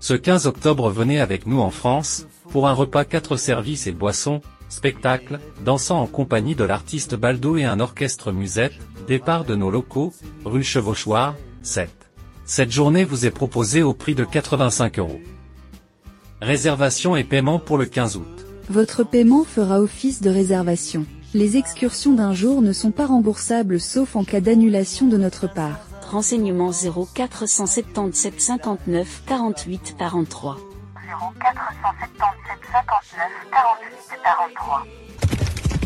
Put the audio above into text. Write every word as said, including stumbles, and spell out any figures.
Ce quinze octobre, venez avec nous en France, pour un repas quatre services et boissons, spectacle, dansant en compagnie de l'artiste Baldo et un orchestre musette, départ de nos locaux, rue Chevauchoir, sept. Cette journée vous est proposée au prix de quatre-vingt-cinq euros. Réservation et paiement pour le quinze août. Votre paiement fera office de réservation. Les excursions d'un jour ne sont pas remboursables sauf en cas d'annulation de notre part. Renseignements zéro quatre cent soixante-dix-sept cinquante-neuf quarante-huit quarante-trois. zéro quatre cent soixante-dix-sept cinquante-neuf quarante-huit quarante-trois.